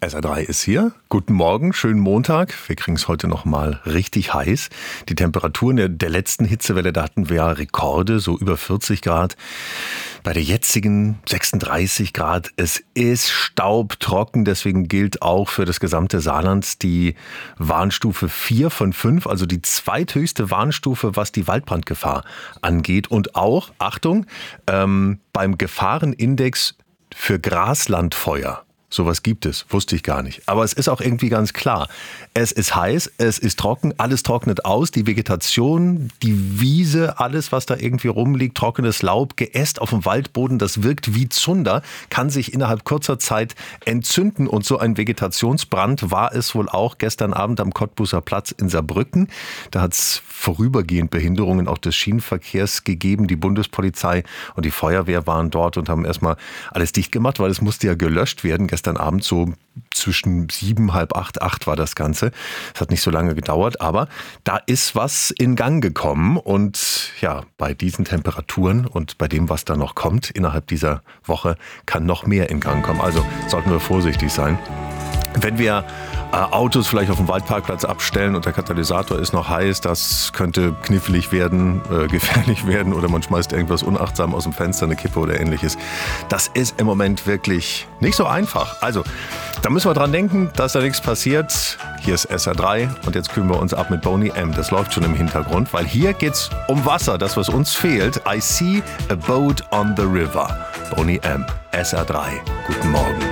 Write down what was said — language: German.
SR3 ist hier. Guten Morgen, schönen Montag. Wir kriegen es heute noch mal richtig heiß. Die Temperaturen der letzten Hitzewelle, da hatten wir ja Rekorde, so über 40 Grad. Bei der jetzigen 36 Grad. Es ist staubtrocken, deswegen gilt auch für das gesamte Saarland die Warnstufe 4 von 5, also die zweithöchste Warnstufe, was die Waldbrandgefahr angeht. Und auch, Achtung, beim Gefahrenindex für Graslandfeuer. Sowas gibt es, wusste ich gar nicht. Aber es ist auch irgendwie ganz klar. Es ist heiß, es ist trocken, alles trocknet aus. Die Vegetation, die Wiese, alles, was da irgendwie rumliegt, trockenes Laub, Geäst auf dem Waldboden, das wirkt wie Zunder, kann sich innerhalb kurzer Zeit entzünden. Und so ein Vegetationsbrand war es wohl auch gestern Abend am Cottbuser Platz in Saarbrücken. Da hat es vorübergehend Behinderungen auch des Schienenverkehrs gegeben. Die Bundespolizei und die Feuerwehr waren dort und haben erstmal alles dicht gemacht, weil es musste ja gelöscht werden. Gestern Abend so zwischen 7, halb 8, 8 war das Ganze. Es hat nicht so lange gedauert, aber da ist was in Gang gekommen. Und ja, bei diesen Temperaturen und bei dem, was da noch kommt, innerhalb dieser Woche kann noch mehr in Gang kommen. Also sollten wir vorsichtig sein. Wenn wir Autos vielleicht auf dem Waldparkplatz abstellen und der Katalysator ist noch heiß, das könnte knifflig werden, gefährlich werden oder man schmeißt irgendwas unachtsam aus dem Fenster, eine Kippe oder ähnliches. Das ist im Moment wirklich nicht so einfach. Also, da müssen wir dran denken, dass da nichts passiert. Hier ist SR3 und jetzt kühlen wir uns ab mit Boney M. Das läuft schon im Hintergrund, weil hier geht's um Wasser, das was uns fehlt. I see a boat on the river. Boney M. SR3. Guten Morgen.